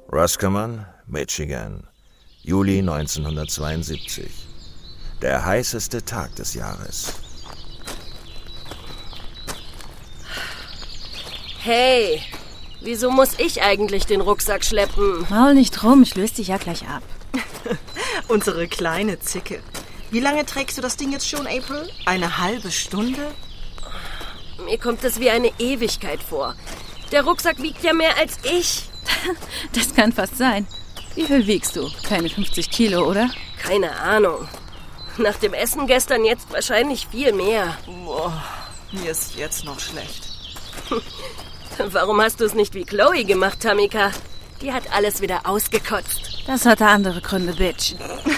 Roscommon, Michigan, Juli 1972. Der heißeste Tag des Jahres. Hey, wieso muss ich eigentlich den Rucksack schleppen? Maul nicht rum, ich löse dich ja gleich ab. Unsere kleine Zicke. Wie lange trägst du das Ding jetzt schon, April? Eine halbe Stunde? Mir kommt es wie eine Ewigkeit vor. Der Rucksack wiegt ja mehr als ich. Das kann fast sein. Wie viel wiegst du? Keine 50 Kilo, oder? Keine Ahnung. Nach dem Essen gestern jetzt wahrscheinlich viel mehr. Boah, mir ist jetzt noch schlecht. Warum hast du es nicht wie Chloe gemacht, Tamika? Die hat alles wieder ausgekotzt. Das hatte andere Gründe, Bitch.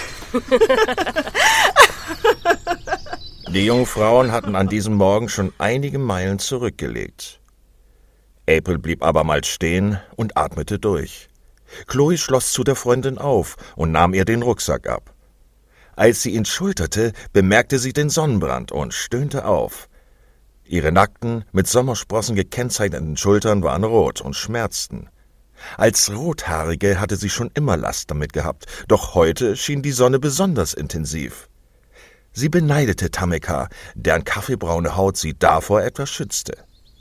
Die jungen Frauen hatten an diesem Morgen schon einige Meilen zurückgelegt. April blieb abermals stehen und atmete durch. Chloe schloss zu der Freundin auf und nahm ihr den Rucksack ab. Als sie ihn schulterte, bemerkte sie den Sonnenbrand und stöhnte auf. Ihre nackten, mit Sommersprossen gekennzeichneten Schultern waren rot und schmerzten. Als Rothaarige hatte sie schon immer Last damit gehabt, doch heute schien die Sonne besonders intensiv. Sie beneidete Tamika, deren kaffeebraune Haut sie davor etwas schützte.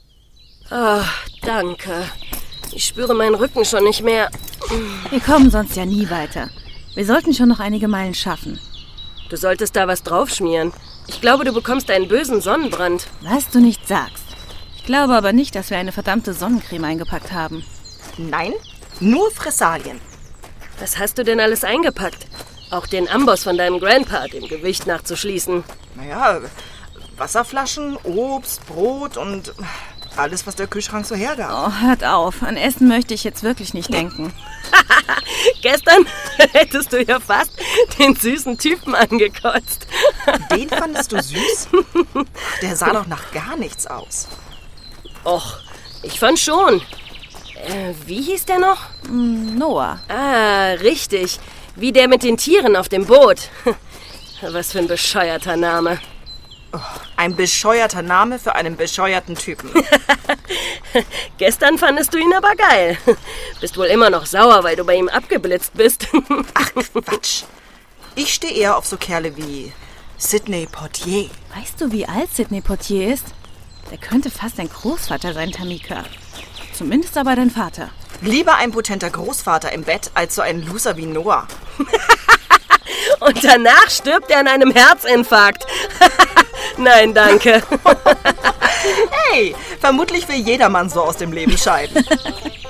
Danke. Ich spüre meinen Rücken schon nicht mehr. Wir kommen sonst ja nie weiter. Wir sollten schon noch einige Meilen schaffen. Du solltest da was draufschmieren. Ich glaube, du bekommst einen bösen Sonnenbrand. Was du nicht sagst. Ich glaube aber nicht, dass wir eine verdammte Sonnencreme eingepackt haben. Nein, nur Fressalien. Was hast du denn alles eingepackt? Auch den Amboss von deinem Grandpa, dem Gewicht nachzuschließen. Naja, Wasserflaschen, Obst, Brot und alles, was der Kühlschrank so hergab. Oh, hört auf. An Essen möchte ich jetzt wirklich nicht denken. Gestern hättest du ja fast den süßen Typen angekotzt. Den fandest du süß? Der sah doch nach gar nichts aus. Och, ich fand schon. Wie hieß der noch? Noah. Ah, richtig. Wie der mit den Tieren auf dem Boot. Was für ein bescheuerter Name. Oh, ein bescheuerter Name für einen bescheuerten Typen. Gestern fandest du ihn aber geil. Bist wohl immer noch sauer, weil du bei ihm abgeblitzt bist. Ach, Quatsch. Ich stehe eher auf so Kerle wie Sidney Poitier. Weißt du, wie alt Sidney Poitier ist? Der könnte fast dein Großvater sein, Tamika. Zumindest aber dein Vater. Lieber ein potenter Großvater im Bett, als so ein Loser wie Noah. Und danach stirbt er an einem Herzinfarkt. Nein, danke. Hey, vermutlich will jedermann so aus dem Leben scheiden.